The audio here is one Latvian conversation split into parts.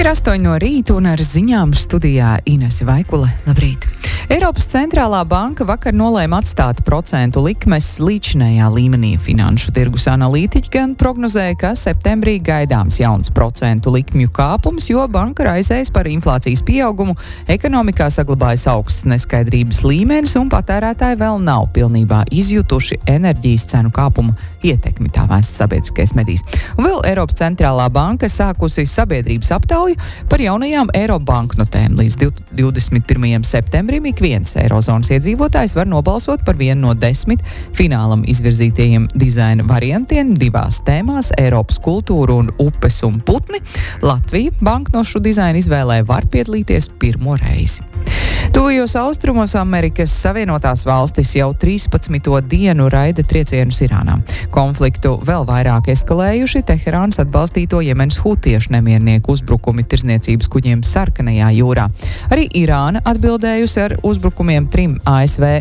8 no rīta un ar ziņām studijā Inese Vaikule. Labrīt! Eiropas centrālā banka vakar nolēma atstāt procentu likmes līdzinējā līmenī. Finanšu tirgus analītiķi gan prognozēja, ka septembrī gaidāms jauns procentu likmju kāpums, jo banka raizējas par inflācijas pieaugumu, ekonomikā saglabājas augsts neskaidrības līmenis un patērētāji vēl nav pilnībā izjutuši enerģijas cenu kāpuma ietekmi, tā vēsts sabiedriskais medijs. Un vēl Eiropas centrālā banka sākusi sabiedrības aptauju par jaunajām eiro banknotēm. Līdz 21. septembrim ik viens eirozonas iedzīvotājs var nobalsot par vienu no 10 finālam izvirzītajiem dizaina variantiem divās tēmās - Eiropas kultūra un upes un putni. Latvija banknošu dizaina izvēlē var piedalīties pirmo reizi. Tuvajos austrumos Amerikas Savienotās valstis jau 13. dienu raida triecienus Irānā. Konfliktu vēl vairāk eskalējuši Teherānas atbalstīto Jemenas hutiešu nemiernieku uzbrukumi tirzniecības kuģiem Sarkanajā jūrā. Arī Irāna atbildējusi ar uzbrukumiem 3 ASV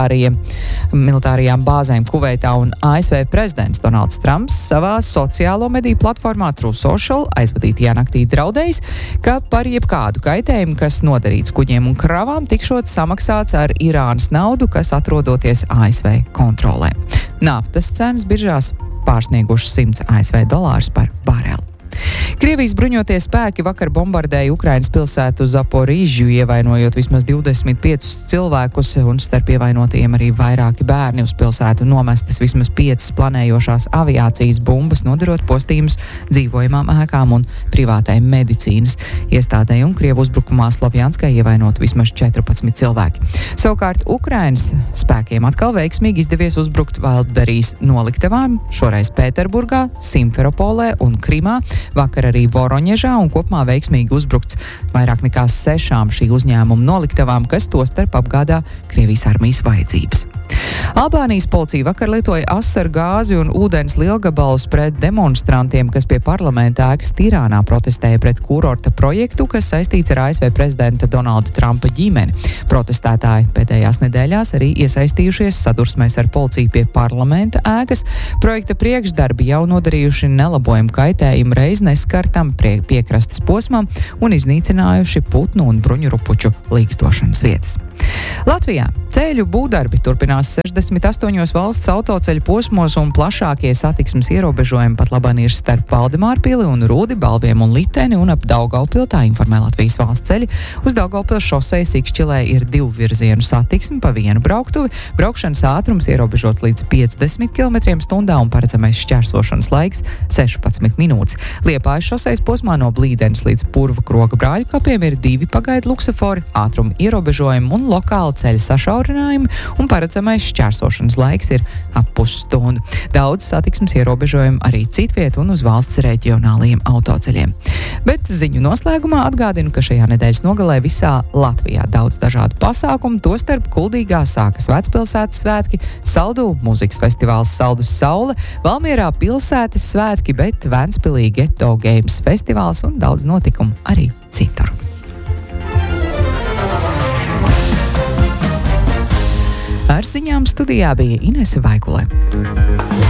militārajām bāzēm Kuveitā, un ASV prezidents Donalds Trumps savā sociālo mediju platformā Truth Social aizvadītajā naktī draudējis, ka par jebkādu kaitējumu, kas nodarīts kuģiem un kravām, tikšot samaksāts ar Irānas naudu, kas atrodoties ASV kontrolē. Naftas cenas biržās pārsniegušas 100 ASV dolārus par bareli. Krievijas bruņotie spēki vakar bombardēja Ukrainas pilsētu Zaporīžu, ievainojot vismaz 25 cilvēkus, un starp ievainotajiem arī vairāki bērni. Uz pilsētu nomestas vismaz 5 planējošās aviācijas bumbas, nodarot postījumus dzīvojamām ēkām un privātai medicīnas iestādē, un Krievu uzbrukumā Slovjanskai ievainot vismaz 14 cilvēki. Savukārt Ukrainas spēkiem atkal veiksmīgi izdevies uzbrukt Valdberijas noliktavām, šoreiz Pēterburgā, Simferopolē un Krimā, vakar arī Voroņežā, un kopumā veiksmīgi uzbrukts vairāk nekā 6 šī uzņēmuma noliktavām, kas tostarp apgādā Krievijas armijas vajadzības. Albānijas policija vakar lietoja asaru gāzi un ūdens lielgabalus pret demonstrantiem, kas pie parlamenta ēkas Tirānā protestēja pret kurorta projektu, kas saistīts ar ASV prezidenta Donalda Trumpa ģimeni. Protestētāji pēdējās nedēļās arī iesaistījušies sadursmēs ar policiju pie parlamenta ēkas. Projekta priekšdarbi jau nodarījuši nelabojumu kaitējumu reiz neskartam piekrastes posmam un iznīcinājuši putnu un bruņurupuču līgstošanas vietas. Latvijā ceļu būvdarbi turpinās 68 valsts autoceļu posmos, un plašākie satiksmes ierobežojumi pat labāk ir starp Valdemārpili un Rūdi, Balviem un Liteni un ap Daugavpili, tā informē Latvijas valsts ceļi. Uz Daugavpils šosejas Ikšķilē ir 2 virzienu satiksme pa vienu brauktuvi. Braukšanas ātrums ierobežots līdz 50 km/h un paredzamais šķērsošanas laiks 16 minūtes. Liepājas šosejas posmā no Blīdenes līdz Purva Kroga brāļu kapiem ir 2 pagaidu luksafori, ātruma ierobežojumi un lokāli ceļa sašaurinājumi, un paredzamais šķērsošanas laiks ir ap pusstundu. Daudz satiksmes ierobežojumi arī citviet un uz valsts reģionālajiem autoceļiem. Bet ziņu noslēgumā atgādinu, ka šajā nedēļas nogalē visā Latvijā daudz dažādu pasākumu, tostarp Kuldīgā sākas Vecpilsētas svētki, Saldū mūzikas festivāls Saldus Saule, Valmierā pilsētas svētki, bet Ventspilī Geto Games festivāls un daudz notikumu arī citur. Ar ziņām studijā bija Inese Vaikule.